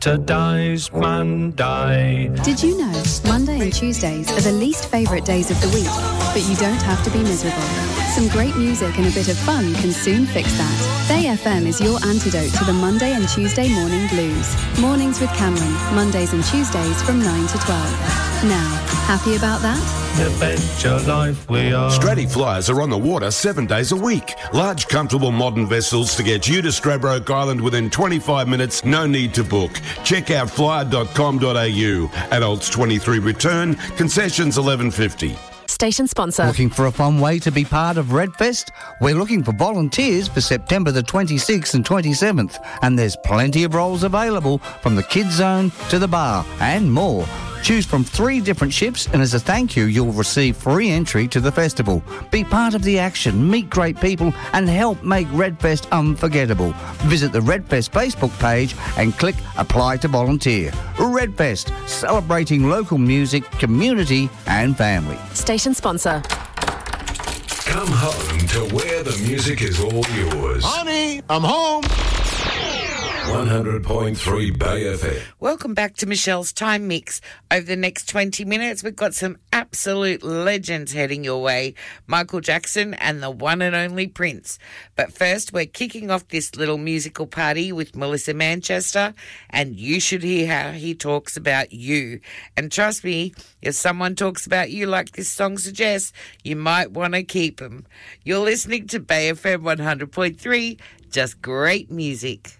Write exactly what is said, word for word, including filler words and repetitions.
Today's Monday. Did you know Monday and Tuesdays are the least favourite days of the week, but you don't have to be miserable. Some great music and a bit of fun can soon fix that. Bay F M is your antidote to the Monday and Tuesday morning blues. Mornings with Cameron, Mondays and Tuesdays from nine to twelve. Now, happy about that? Adventure life we are. Stratty Flyers are on the water seven days a week. Large, comfortable, modern vessels to get you to Stradbroke Island within twenty-five minutes. No need to book. Check out flyer dot com dot a u. Adults twenty-three return. Concessions eleven fifty. Station sponsor. Looking for a fun way to be part of Redfest? We're looking for volunteers for September the twenty-sixth and twenty-seventh, and there's plenty of roles available from the kids zone to the bar and more. Choose from three different ships, and as a thank you, you'll receive free entry to the festival. Be part of the action, meet great people, and help make Redfest unforgettable. Visit the Redfest Facebook page and click Apply to Volunteer. Redfest, celebrating local music, community, and family. Station sponsor. Come home to where the music is all yours. Honey, I'm home. one hundred point three Bay F M. Welcome back to Michelle's Time Mix. Over the next twenty minutes, we've got some absolute legends heading your way. Michael Jackson and the one and only Prince. But first, we're kicking off this little musical party with Melissa Manchester, and you should hear how he talks about you. And trust me, if someone talks about you like this song suggests, you might want to keep them. You're listening to Bay F M one hundred point three, just great music.